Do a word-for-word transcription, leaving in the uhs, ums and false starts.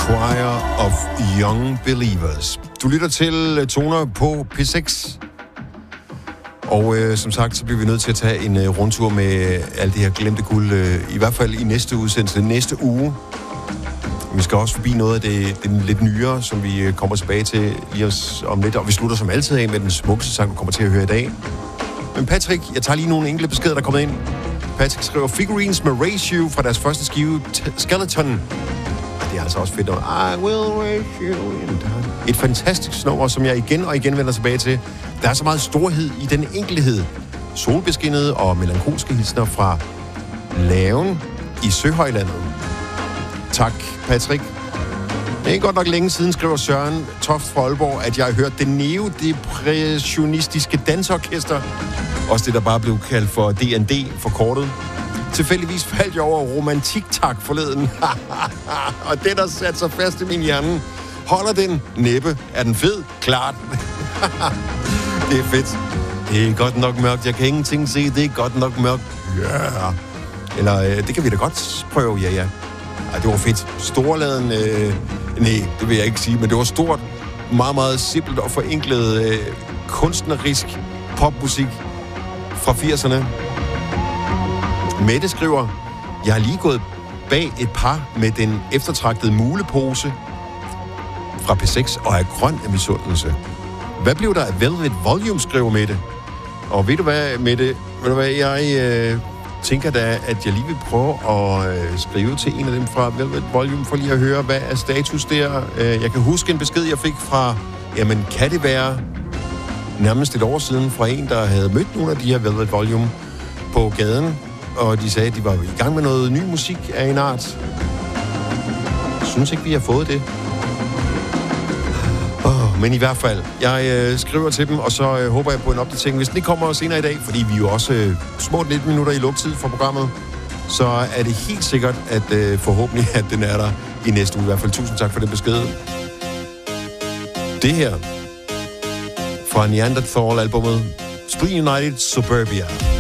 Choir of Young Believers. Du lytter til toner på P seks. Og øh, som sagt, så bliver vi nødt til at tage en øh, rundtur med alt det her glemte guld. Øh, I hvert fald i næste udsendelse, næste uge. Vi skal også forbi noget af det, det lidt nyere, som vi øh, kommer tilbage til lige om lidt. Og vi slutter som altid af med den smukkeste sang, du kommer til at høre i dag. Men Patrick, jeg tager lige nogle enkelte beskeder, der er kommet ind. Patrick skriver Figurines med Ratio fra deres første skive t- Skeleton. Det er altså også fedt. I will raise you in time. Et fantastisk nummer, som jeg igen og igen vender tilbage til. Der er så meget storhed i den enkelhed. Solbeskinnede og melankolske hilsner fra Laven i Søhøjlandet. Tak, Patrick. Det er godt nok længe siden, skriver Søren Toft fra Aalborg, at jeg har hørt det neodepressionistiske dansorkester. Også det, der bare blev kaldt for D N D forkortet. Tilfældigvis faldt jeg over romantik-tak forleden. Og det, der satte sig fast i min hjerne. Holder den næppe? Er den fed? Klart. Det er fedt. Det er godt nok mørkt. Jeg kan ingenting se. Det er godt nok mørkt. Ja. Yeah. Eller, øh, det kan vi da godt prøve, ja, ja. Ej, det var fedt. Storladen, øh, nej, det vil jeg ikke sige, men det var stort. Meget, meget simpelt og forenklet øh, kunstnerisk popmusik fra firserne. Mette skriver, jeg har lige gået bag et par med den eftertragtede mulepose fra P seks og er grøn af misundelse. Hvad blev der af Velvet Volume, skriver Mette. Og ved du hvad, Mette, ved du hvad, jeg øh, tænker da, at jeg lige vil prøve at øh, skrive til en af dem fra Velvet Volume, for lige at høre, hvad er status der. Øh, jeg kan huske en besked, jeg fik fra, jamen kan det være nærmest et år siden, fra en, der havde mødt nogle af de her Velvet Volume på gaden, og de sagde, at de var i gang med noget ny musik af en art. Jeg synes ikke, vi har fået det. Oh, men i hvert fald, jeg øh, skriver til dem, og så øh, håber jeg på en opdatering. Hvis den ikke kommer senere i dag, fordi vi jo også øh, små nitten minutter i lukketid for programmet, så er det helt sikkert, at øh, forhåbentlig, at den er der i næste uge. I hvert fald tusind tak for den besked. Det her fra Neanderthal-albummet Spleen United Suburbia.